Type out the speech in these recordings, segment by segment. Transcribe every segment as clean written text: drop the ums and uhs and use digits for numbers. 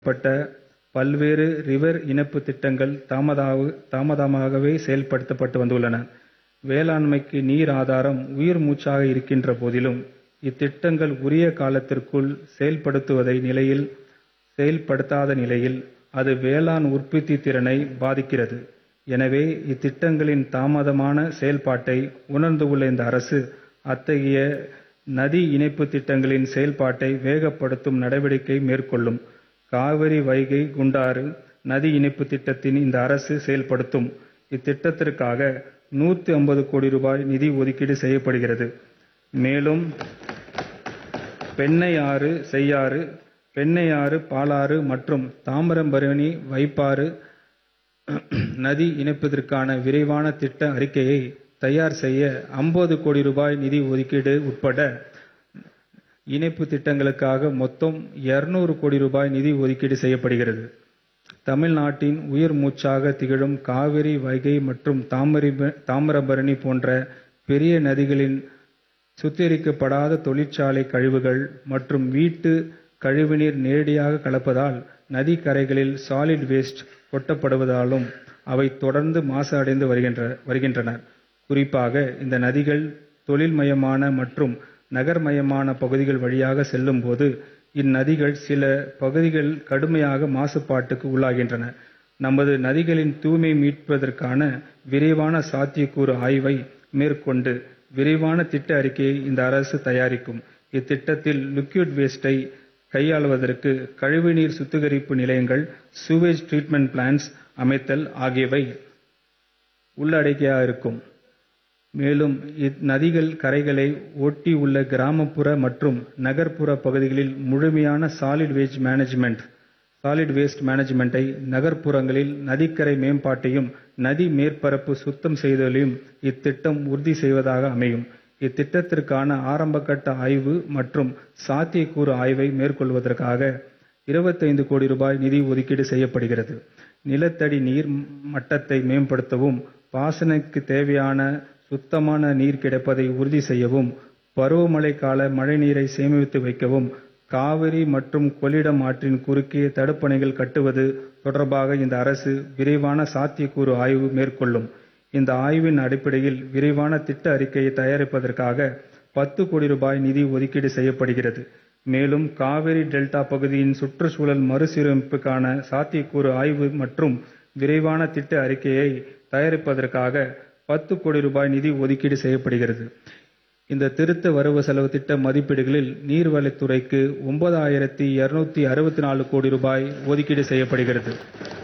பட்ட பல்வேறு ரிவர் இணைப்பு திட்டங்கள் தாமதமாகவே செயல்படுத்தப்பட்டு வந்துள்ளன. வேளாண்மைக்கு நீர் ஆதாரம் உயிர் மூச்சாக இருக்கின்ற போதிலும், இத்திட்டங்கள் உரிய காலத்திற்குள் செயல்படுத்தாத நிலையில் அது வேளாண் உற்பத்தி திறனை பாதிக்கிறது. எனவே, இத்திட்டங்களின் தாமதமான செயல்பாட்டை உணர்ந்துள்ள இந்த அரசு, அத்தகைய நதி இணைப்பு திட்டங்களின் செயல்பாட்டை வேகப்படுத்தும் நடவடிக்கை மேற்கொள்ளும். காவிரி, வைகை, குண்டாறு நதி இணைப்பு திட்டத்தின் இந்த அரசு செயல்படுத்தும் இத்திட்டத்திற்காக 150 கோடி ரூபாய் நிதி ஒதுக்கீடு செய்யப்படுகிறது. மேலும், பெண்ணையாறு, செய்யாறு, பெண்ணையாறு, பாலாறு மற்றும் தாமிரபரணி, வைப்பாறு நதி இணைப்பதற்கான விரைவான திட்ட அறிக்கையை தயார் செய்ய 50 கோடி ரூபாய் நிதி ஒதுக்கீடு உட்பட இணைப்பு திட்டங்களுக்காக மொத்தம் 200 கோடி ரூபாய் நிதி ஒதுக்கீடு செய்யப்படுகிறது. தமிழ்நாட்டின் உயிர் மூச்சாக திகழும் காவிரி, வைகை மற்றும் தாமிரபரணி போன்ற பெரிய நதிகளின் சுத்திகரிக்கப்படாத தொழிற்சாலை கழிவுகள் மற்றும் வீட்டு கழிவுநீர் நேரடியாக கலப்பதால் நதி கரைகளில் சாலிட் வேஸ்ட் கொட்டப்படுவதாலும் அவை தொடர்ந்து மாசு அடைந்து வருகின்றன. குறிப்பாக இந்த நதிகள் தொழில்மயமான மற்றும் நகர்மயமான பகுதிகள் வழியாக செல்லும் போது இந்நதிகள் சில பகுதிகள் கடுமையாக மாசுபாட்டுக்கு உள்ளாகின்றன. நமது நதிகளின் தூய்மை மீட்பதற்கான விரைவான சாத்தியக்கூறு ஆய்வை மேற்கொண்டு விரைவான திட்ட அறிக்கையை இந்த அரசு தயாரிக்கும். இத்திட்டத்தில் லிக்விட் வேஸ்டை கையாளுவதற்கு கழிவுநீர் சுத்திகரிப்பு நிலையங்கள், சூவேஜ் ட்ரீட்மெண்ட் பிளான்ட்ஸ் அமைத்தல் ஆகியவை உள்ளடக்கியிருக்கும். மேலும், இந்நதிகள் கரைகளை ஒட்டி உள்ள கிராமப்புற மற்றும் நகர்ப்புற பகுதிகளில் முழுமையான சாலிட் வேஸ்ட் மேனேஜ்மெண்ட்டை, நகர்ப்புறங்களில் நதிக்கரை மேம்பாட்டையும் நதி மேற்பரப்பு சுத்தம் செய்தலையும் இத்திட்டம் உறுதி செய்வதாக அமையும். இத்திட்டத்திற்கான ஆரம்பகட்ட ஆய்வு மற்றும் சாத்தியக்கூறு ஆய்வை மேற்கொள்வதற்காக 25 கோடி ரூபாய் நிதி ஒதுக்கீடு செய்யப்படுகிறது. நிலத்தடி நீர் மட்டத்தை மேம்படுத்தவும், பாசனக்கு தேவையான சுத்தமான நீர் கிடைப்பதை உறுதி செய்யவும், பருவமழை கால மழைநீரை சேமித்து வைக்கவும், காவிரி மற்றும் கொள்ளிடம் ஆற்றின் குறுக்கே தடுப்பணைகள் கட்டுவது தொடர்பாக இந்த அரசு விரைவான சாத்தியக்கூறு ஆய்வு மேற்கொள்ளும். இந்த ஆய்வின் அடிப்படையில் விரைவான திட்ட அறிக்கையை தயாரிப்பதற்காக 10 கோடி ரூபாய் நிதி ஒதுக்கீடு செய்யப்படுகிறது. மேலும், காவிரி டெல்டா பகுதியின் சுற்றுச்சூழல் மறுசீரமைப்புக்கான சாத்தியக்கூறு ஆய்வு மற்றும் விரைவான திட்ட அறிக்கையை தயாரிப்பதற்காக 10 கோடி ரூபாய் நிதி ஒதுக்கீடு செய்யப்படுகிறது. இந்த திருத்த வரவு செலவு திட்ட மதிப்பீடுகளில் நீர்வளத்துறைக்கு 9,264 கோடி ரூபாய் ஒதுக்கீடு செய்யப்படுகிறது.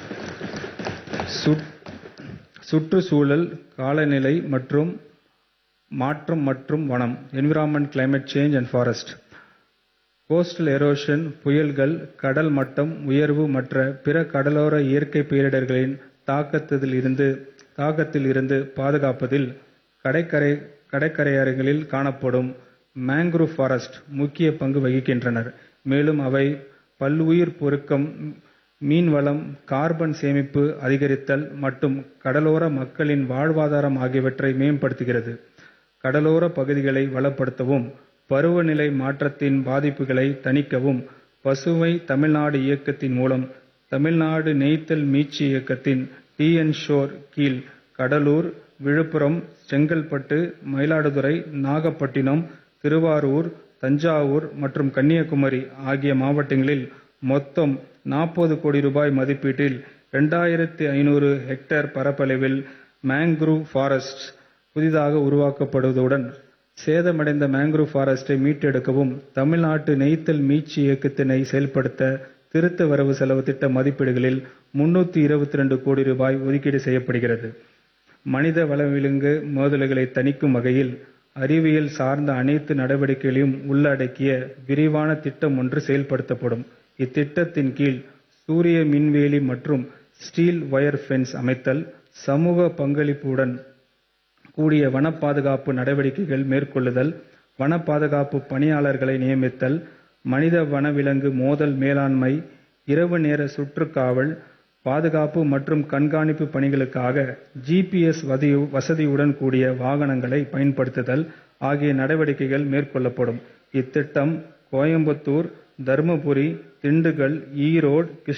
சுற்றுச்சூழல், காலநிலை மாற்றம் மற்றும் வனம், environment, climate change and forest, coastal erosion, புயல்கள், கடல் மட்டம் உயர்வு மற்ற பிற கடலோர இயற்கை பேரிடர்களின் தாக்கத்தில் இருந்து பாதுகாப்பதில் கடற்கரையோரங்களில் காணப்படும் மேங்க்ரூவ் ஃபாரஸ்ட் முக்கிய பங்கு வகிக்கின்றனர். மேலும், அவை பல்லுயிர் பெருக்கம், மீன்வளம், கார்பன் சேமிப்பு அதிகரித்தல் மற்றும் கடலோர மக்களின் வாழ்வாதாரம் ஆகியவற்றை மேம்படுத்துகிறது. கடலோர பகுதிகளை வளப்படுத்தவும், பருவநிலை மாற்றத்தின் பாதிப்புகளை தணிக்கவும் பசுமை தமிழ்நாடு இயக்கத்தின் மூலம் தமிழ்நாடு நெய்தல் மீட்சி இயக்கத்தின் TN ஷோர் கீழ் கடலூர், விழுப்புரம், செங்கல்பட்டு, மயிலாடுதுறை, நாகப்பட்டினம், திருவாரூர், தஞ்சாவூர் மற்றும் கன்னியாகுமரி ஆகிய மாவட்டங்களில் மொத்தம் 40 கோடி ரூபாய் மதிப்பீட்டில் 2500 ஹெக்டேர் பரப்பளவில் மேங்க்ரூவ் ஃபாரஸ்ட் புதிதாக உருவாக்கப்படுவதுடன், சேதமடைந்த மேங்க்ரூவ் ஃபாரஸ்டை மீட்டெடுக்கவும் தமிழ்நாட்டு நெய்தல் மீட்சி இயக்கத்தினை செயல்படுத்த திருத்த வரவு செலவு திட்ட மதிப்பீடுகளில் 322 கோடி ரூபாய் ஒதுக்கீடு செய்யப்படுகிறது. மனித வளவிலங்கு மோதல்களை தணிக்கும் வகையில் அறிவியல் சார்ந்த அனைத்து நடவடிக்கைகளையும் உள்ளடக்கிய விரிவான திட்டம் ஒன்று செயல்படுத்தப்படும். இத்திட்டத்தின் கீழ் சூரிய மின்வேலி மற்றும் ஸ்டீல் வயர் ஃபென்ஸ் அமைத்தல், சமூக பங்களிப்புடன் கூடிய வன பாதுகாப்பு நடவடிக்கைகள் மேற்கொள்ளுதல், வன பாதுகாப்பு பணியாளர்களை நியமித்தல், மனித வனவிலங்கு மோதல் மேலாண்மை, இரவு நேர சுற்றுக்காவல், பாதுகாப்பு மற்றும் கண்காணிப்பு பணிகளுக்காக GPS வசதியுடன் கூடிய வாகனங்களை பயன்படுத்துதல் ஆகிய நடவடிக்கைகள் மேற்கொள்ளப்படும். இத்திட்டம் கோயம்புத்தூர், தருமபுரி, திண்டுக்கல், ஈரோடு,